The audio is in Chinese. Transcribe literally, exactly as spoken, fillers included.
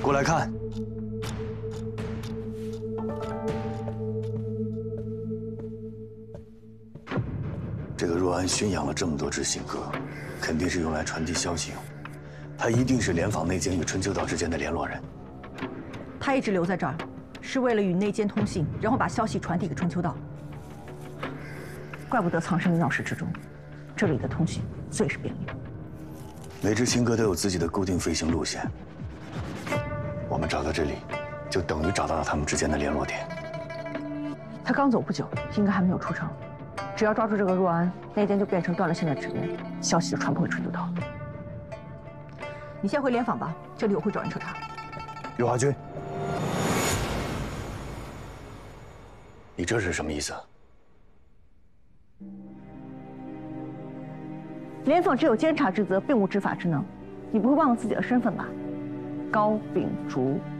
过来看。这个若安驯养了这么多只信鸽，肯定是用来传递消息用。他一定是联访内奸与春秋岛之间的联络人。 他一直留在这儿，是为了与内奸通信，然后把消息传递给春秋岛。怪不得藏身于闹市之中，这里的通信最是便利。 每只信鸽都有自己的固定飞行路线。我们找到这里，就等于找到了他们之间的联络点。 他刚走不久，应该还没有出城。只要抓住这个若安，内奸就变成断了线的指令，消息就传不回春秋岛。你先回联访吧，这里我会找人彻查。 右华君，你这是什么意思？ 联访只有监察之责，并无执法之能。你不会忘了自己的身份吧？高秉烛。